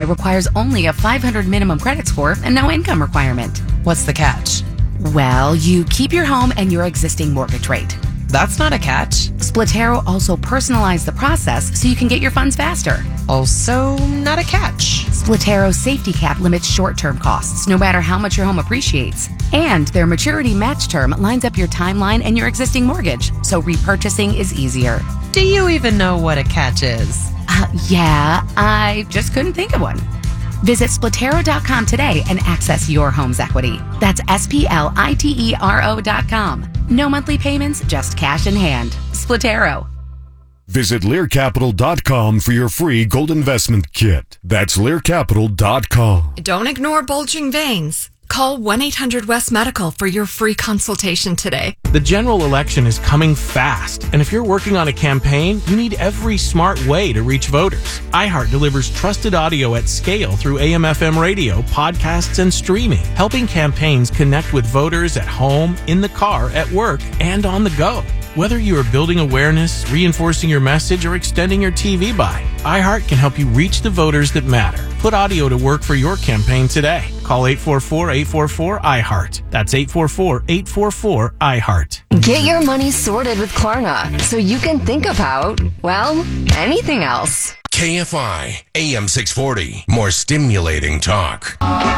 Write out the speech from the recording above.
requires only a 500 minimum credit score and no income requirement. What's the catch? Well, you keep your home and your existing mortgage rate. That's not a catch. Splitero also personalized the process so you can get your funds faster. Also not a catch. Splitero's safety cap limits short-term costs, no matter how much your home appreciates. And their maturity match term lines up your timeline and your existing mortgage, so repurchasing is easier. Do you even know what a catch is? Yeah, I just couldn't think of one. Visit Splitero.com today and access your home's equity. That's SPLITERO.com. No monthly payments, just cash in hand. Splitero. Visit LearCapital.com for your free gold investment kit. That's LearCapital.com. Don't ignore bulging veins. Call 1-800-WEST-MEDICAL for your free consultation today. The general election is coming fast, and if you're working on a campaign, you need every smart way to reach voters. iHeart delivers trusted audio at scale through AM/FM radio, podcasts, and streaming, helping campaigns connect with voters at home, in the car, at work, and on the go. Whether you are building awareness, reinforcing your message, or extending your TV buy, iHeart can help you reach the voters that matter. Put audio to work for your campaign today. Call 844-844-iHeart. That's 844-844-iHeart. Get your money sorted with Klarna so you can think about, well, anything else. KFI, AM 640. More stimulating talk.